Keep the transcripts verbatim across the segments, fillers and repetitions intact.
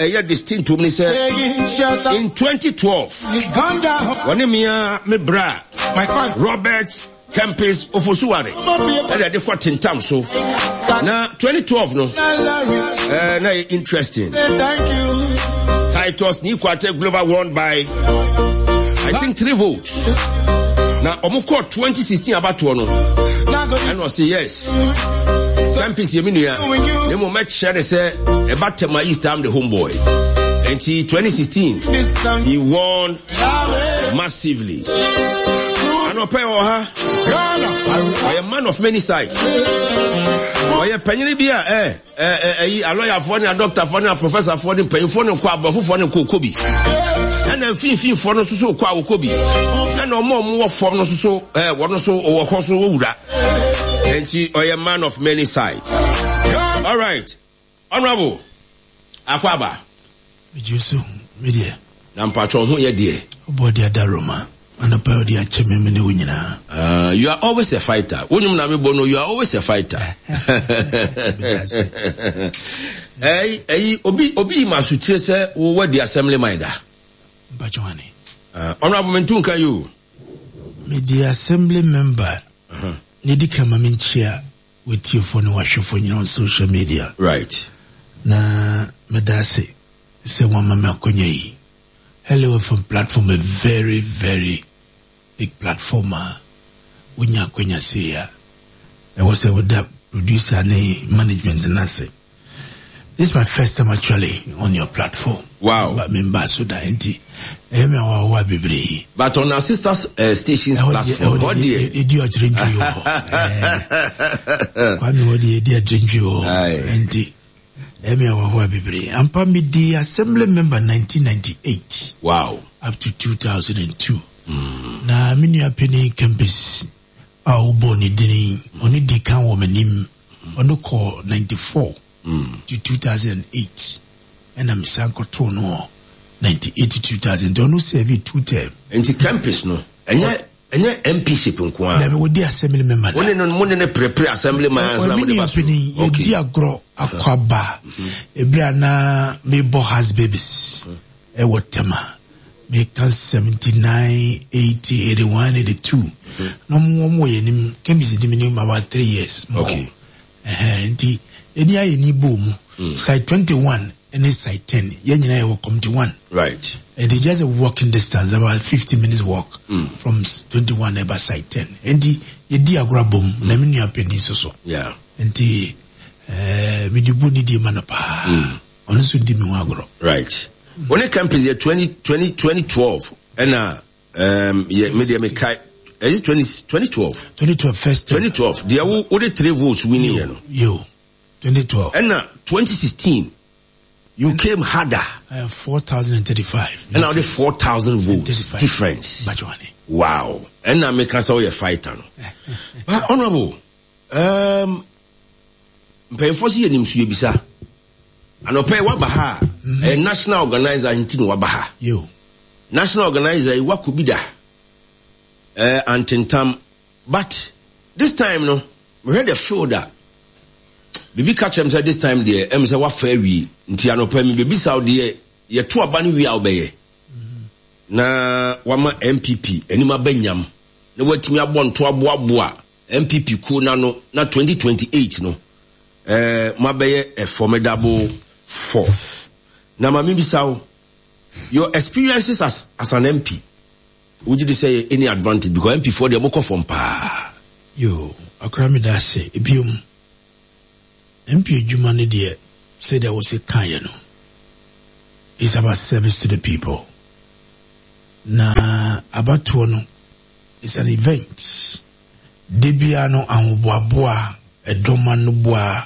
a distinct to me say in twenty twelve. One me me bra Robert Kempis Ofosuware. And I did what in time so. Now twenty twelve no. Uh, now interesting. Thank you. Titus New Quartet Global won by I think three votes. Now Omoko twenty sixteen about to no. And I say yes. Campus Yeminia. The moment share say about my East Ham the homeboy. And he twenty sixteen he won massively. And open oha. I am man of many sides. I am penny bia eh eh a lawyer for a doctor for a professor for the pay for no kwa for no kobi. And then fin fin for no so kwa kobi. And no more more for no so eh one so or so wura. And he I am man of many sides. All right. Honorable Akwaba. Bijusu media. Na patron ho ye de. Obodi adaroma. Uh, you are always a fighter. When you know you are always a fighter. Hey, hey, obi obi masutre say what the assembly minder. Bajwani. Uh, Honorable Mentunka you. Me the assembly member. Uh-huh. Nidi kama minchia with you for no washo for you on social media. Right. Na medase say one mama konye. Hello from platform a very very big platformer. Unya kwenya siya. I was a with that producer and management and I say, this is my first time actually on your platform. Wow. But member so that enti. But on our sister's uh, station's platform, what do you do? Drink you. What do you drink you? Enti. I'm the assembly member nineteen ninety-eight. Wow. Up to two thousand two. Mm. Na mini apeni campus. Au boni dini. Oni dikan womanim. Ono ko ninety-four. Mm. To two thousand eight. And I'm sanko tono ninety-eight to two thousand. Ono serve two term. Enti campus no. Enye enye M P ship nkwa. Na we di assembly member. Woni no mo ne prepare assembly man na mo de baso. Okay. Di agro akwaba. Ebra na me bo has babies. E wotema. Me can seventy-nine, eighty, eighty-one, eighty-two. No mo mo ye nim can be minimum about three years. Okay. Eh enti eni aye ni boom. Side twenty-one and side ten. Ye nyina ye come to one. Right. And it's just a walking distance, about fifty minutes walk mm. from twenty-one about side ten. And the idea grab boom, na mini apeni so. Yeah. And the eh me di buni di manapa. Ono so di mi wagro. Right. When it comes to the twenty twenty twenty twelve, and uh um yeah media me kai is it twenty twenty twelve? twenty twelve first. twenty twelve. There were only three votes winning, you know. Yo. twenty twelve. And uh twenty sixteen. You came harder. Uh, four thousand thirty-five. And now the four thousand votes difference. Bajwani. Wow. And now make us all a fighter. But honorable, um, pay for see him to bisa. And I pay wabaha. A national organizer in Tin Wabaha. You. National organizer, what could be that? Uh, and Tintam. But this time, no, we had a feel that. Bibi catch him say this time there, em say what fair we, nti anopa mi bibi sa there, ye to aba ni wi a obeye. Na wama M P P, enima benyam. Na watimi abon to aboaboa M P P ku na no, na twenty twenty-eight no. Eh, mabeye a formidable force. Na mami bisa your experiences as as an M P, would you say any advantage because M P for the moko from pa. Yo, akra mi da say ebiom M P Jumani dear said there was a kayano. It's about service to the people. Na about tuono, it's an event. Debiano and Waboa, a domanubwa,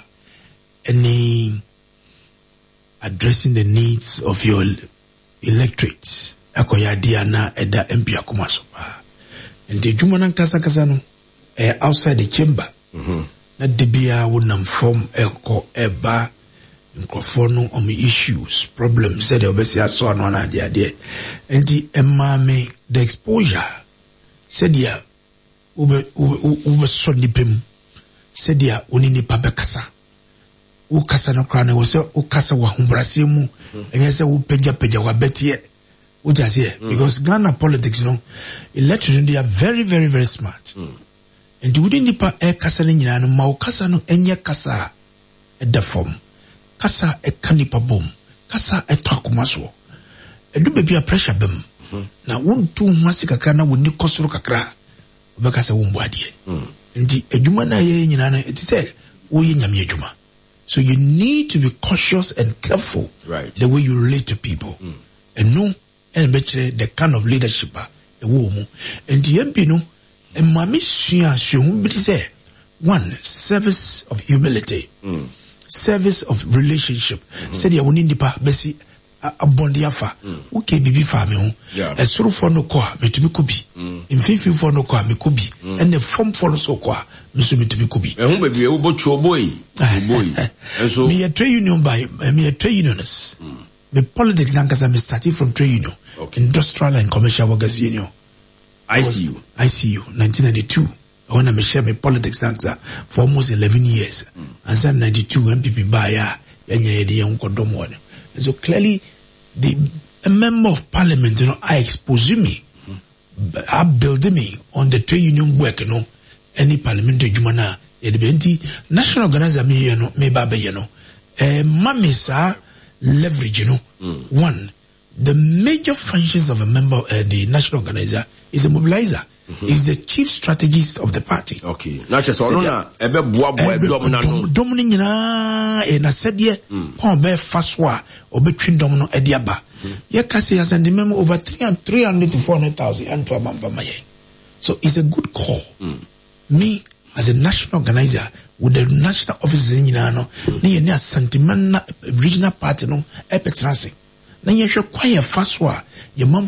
any addressing the needs of your electorates. Akoya diana eda M P akumasopa. And the Jumanan Kasakasano, outside the chamber. Mm-hmm. Na debia wonam form eko eba nkofo on issues problems said obesi aso no na de ade enti emma me the exposure said ya ube ube so nipem said ya oni nipa bekasa wo kasa no kra na wo se wo kasa wa humbrase mu enye se wo peja peja wa betie wo just here because Ghana politics you know elections they are very very very smart mm. and within nipa e kasa no nyina no ma wo kasa no enye kasa e da form kasa e kanipa bom kasa e takoma so e do be pressure bem mm. na won tu ho ase kakra na woni kosoro kakra obeka se wo mbo ade mm. ndi adwuma na ye nyina no it say wo ye nyame adwuma. So you need to be cautious and careful right. the way you relate to people. Mm. And no, and better the kind of leadership a woman. And the M P no, and my mission should say one service of humility, mm. service of relationship. Mm-hmm. Said ya woni ndipa besi abondi afa. Okay, bibi fa me ho. E soro fo no ko a metumi ko bi. Mfifi fo no ko a me ko bi. And the form fo no so ko a me so metumi ko bi. E ho bebi e wo bocho boy. Boy. And so me a trade union by me a trade unionist. The politics nankasa me started from trade union. Okay. Industrial and Commercial Workers Union. I C U. I C U nineteen ninety-two. When I share my politics nankasa for almost eleven years. Mm. And then ninety-two M P P by ya yanya yedi yankodom one. And so clearly the a member of parliament, you know, I expose me, mm-hmm. I build me on the trade union work, you know, any parliamentary jumana, the national organizer me, you know, me babe, you know, uh, mamisa leverage, you know, mm. one, the major functions of a member, uh, the national organizer is a mobilizer. Mm-hmm. Is the chief strategist of the party. Okay. Not just so na ebe boa boa domina no. Domina nyina e na said kon be faswa obetwin dom no ade aba. Ye kase as and the memo over three hundred to four hundred thousand and to amamba maye. So it's a good call. Mm. Me as a national organizer with the national offices nyina no na ye na sentiment regional party no e petrase. Na ye hwe kwaye faswa ye man